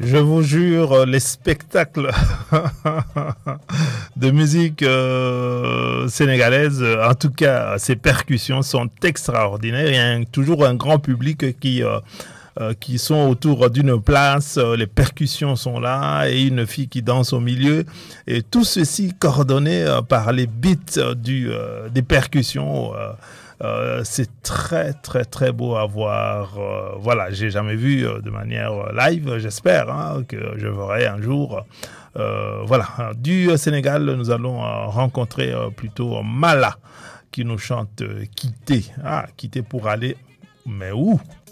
Je vous jure, les spectacles de musique sénégalaise, en tout cas, ces percussions sont extraordinaires. Il y a toujours un grand public qui sont autour d'une place, les percussions sont là et une fille qui danse au milieu. Et tout ceci coordonné par les beats des percussions. C'est très très très beau à voir. Voilà, j'ai jamais vu de manière live. J'espère que je verrai un jour. Voilà, du Sénégal, nous allons rencontrer plutôt Mala qui nous chante Quitter. Ah, quitter pour aller, mais où?